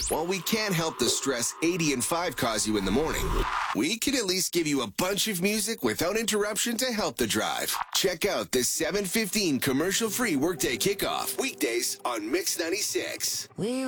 While we can't help the stress 80 and 5 cause you in the morning, we can at least give you a bunch of music without interruption to help the drive. Check out the 7:15 commercial-free workday kickoff, weekdays on Mix 96.